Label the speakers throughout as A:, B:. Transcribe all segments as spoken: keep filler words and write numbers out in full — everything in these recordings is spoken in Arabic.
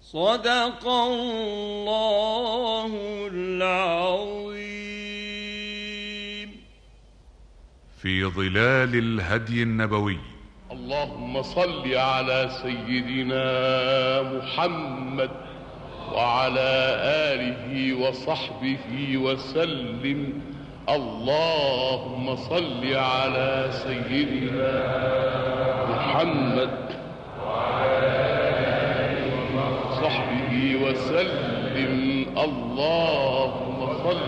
A: صدق الله العظيم.
B: في ظلال الهدي النبوي.
C: اللهم صل على سيدنا محمد وعلى آله وصحبه وسلم. اللهم صل على سيدنا محمد وعلى آله وصحبه وسلم. اللهم صل.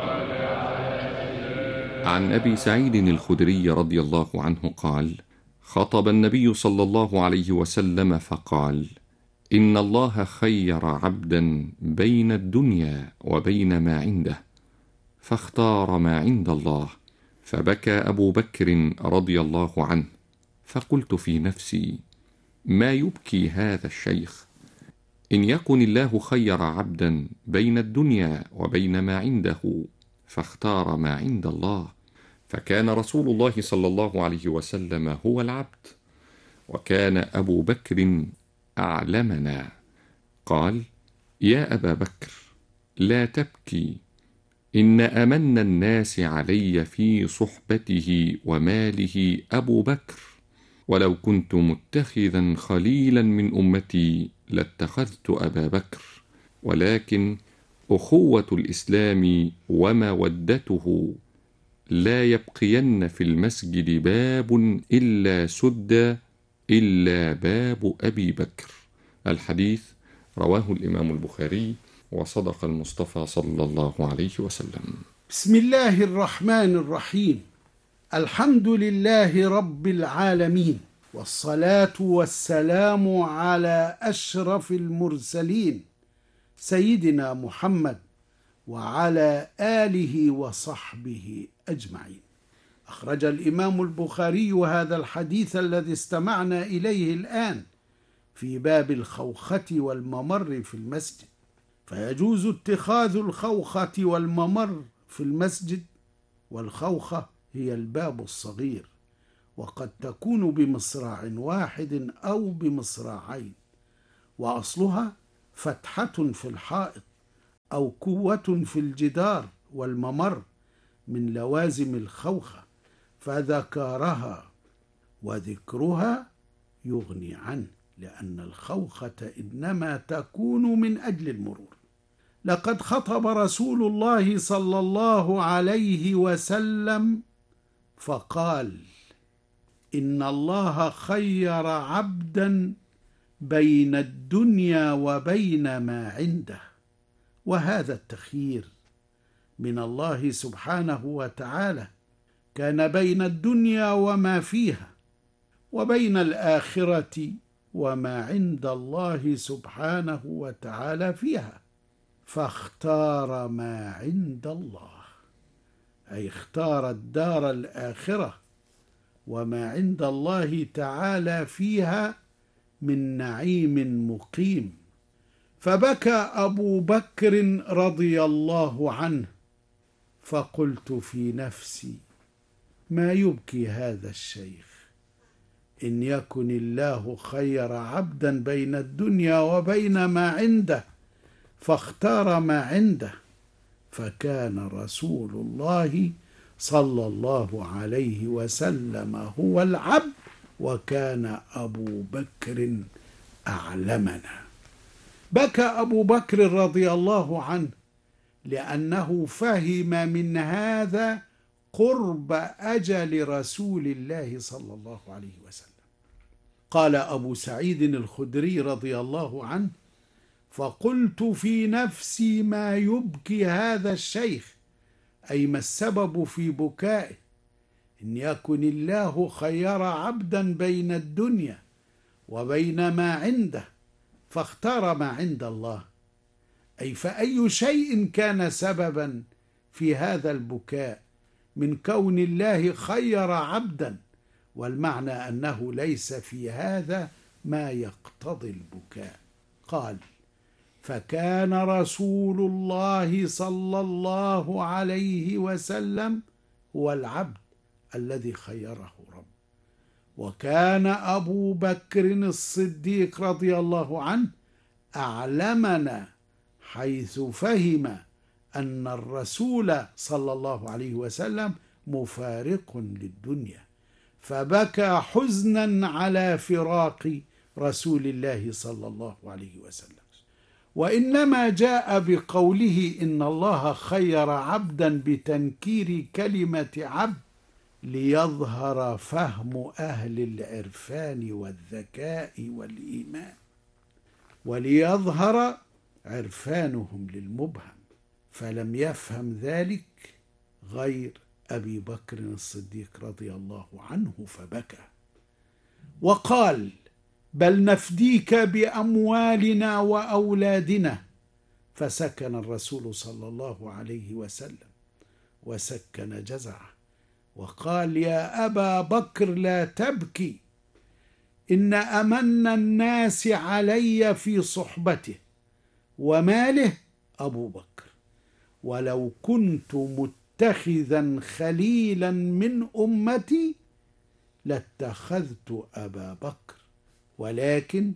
D: عن أبي سعيد الخدري رضي الله عنه قال: خطب النبي صلى الله عليه وسلم فقال: إن الله خير عبدا بين الدنيا وبين ما عنده، فاختار ما عند الله. فبكى أبو بكر رضي الله عنه، فقلت في نفسي: ما يبكي هذا الشيخ؟ إن يكن الله خير عبدا بين الدنيا وبين ما عنده، فاختار ما عند الله، فكان رسول الله صلى الله عليه وسلم هو العبد، وكان أبو بكر أعلمنا. قال: يا أبا بكر، لا تبكي، إن أمن الناس علي في صحبته وماله أبو بكر، ولو كنت متخذا خليلا من أمتي لاتخذت أبا بكر، ولكن أخوة الإسلام ومودته لا يبقين في المسجد باب إلا سد إلا باب أبي بكر. الحديث رواه الإمام البخاري، وصدق المصطفى صلى الله عليه وسلم.
E: بسم الله الرحمن الرحيم. الحمد لله رب العالمين، والصلاة والسلام على أشرف المرسلين سيدنا محمد وعلى آله وصحبه أجمعين. أخرج الإمام البخاري هذا الحديث الذي استمعنا إليه الآن في باب الخوخة والممر في المسجد. فيجوز اتخاذ الخوخة والممر في المسجد، والخوخة هي الباب الصغير، وقد تكون بمصراع واحد أو بمصراعين، وأصلها فتحة في الحائط أو كوة في الجدار. والممر من لوازم الخوخة، فذكرها وذكرها يغني عنه، لأن الخوخة إنما تكون من أجل المرور. لقد خطب رسول الله صلى الله عليه وسلم فقال: إن الله خير عبدا بين الدنيا وبين ما عنده. وهذا التخيير من الله سبحانه وتعالى كان بين الدنيا وما فيها، وبين الآخرة وما عند الله سبحانه وتعالى فيها، فاختار ما عند الله، أي اختار الدار الآخرة وما عند الله تعالى فيها من نعيم مقيم. فبكى أبو بكر رضي الله عنه، فقلت في نفسي: ما يبكي هذا الشيخ؟ إن يكن الله خير عبدا بين الدنيا وبين ما عنده، فاختار ما عنده، فكان رسول الله صلى الله عليه وسلم هو العبد، وكان أبو بكر أعلمنا. بكى أبو بكر رضي الله عنه لأنه فهم من هذا قرب أجل رسول الله صلى الله عليه وسلم. قال أبو سعيد الخدري رضي الله عنه: فقلت في نفسي ما يبكي هذا الشيخ، أي ما السبب في بكائه؟ إن يكن الله خير عبدا بين الدنيا وبين ما عنده، فاختار ما عند الله، أي فأي شيء كان سببا في هذا البكاء من كون الله خير عبدا، والمعنى أنه ليس في هذا ما يقتضي البكاء. قال: فكان رسول الله صلى الله عليه وسلم هو العبد الذي خيره رب، وكان أبو بكر الصديق رضي الله عنه أعلمنا حيث فهم أن الرسول صلى الله عليه وسلم مفارق للدنيا، فبكى حزنا على فراق رسول الله صلى الله عليه وسلم. وإنما جاء بقوله إن الله خير عبدا بتنكير كلمة عبد ليظهر فهم أهل العرفان والذكاء والإيمان، وليظهر عرفانهم للمبهم، فلم يفهم ذلك غير أبي بكر الصديق رضي الله عنه فبكى وقال: بل نفديك بأموالنا وأولادنا. فسكن الرسول صلى الله عليه وسلم وسكن جزعه وقال: يا أبا بكر لا تبكي، إن أمن الناس علي في صحبته وماله أبو بكر، ولو كنت متخذا خليلا من أمتي لاتخذت أبا بكر، ولكن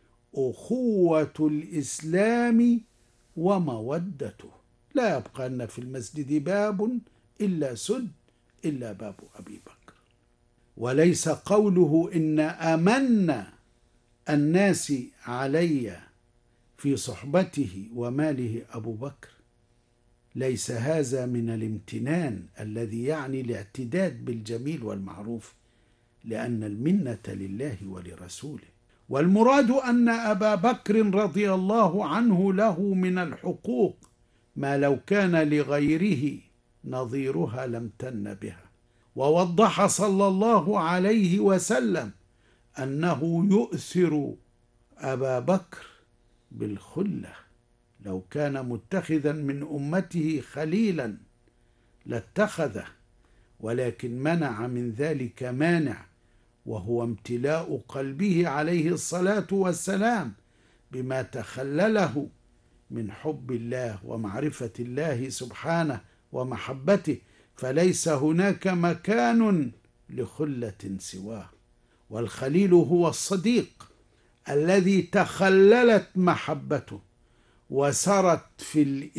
E: أخوة الإسلام ومودته لا يبقى في المسجد باب إلا سد إلا باب أبي بكر. وليس قوله إن أمن الناس علي في صحبته وماله أبو بكر، ليس هذا من الامتنان الذي يعني الاعتداد بالجميل والمعروف، لأن المنة لله ولرسوله. والمراد أن أبا بكر رضي الله عنه له من الحقوق ما لو كان لغيره نظيرها لامتن بها. ووضح صلى الله عليه وسلم أنه يؤثر أبا بكر بالخلة، لو كان متخذا من أمته خليلا لاتخذه، ولكن منع من ذلك مانع، وهو امتلاء قلبه عليه الصلاة والسلام بما تخلله من حب الله ومعرفة الله سبحانه ومحبته، فليس هناك مكان لخلة سواه. والخليل هو الصديق الذي تخللت محبته وسرت في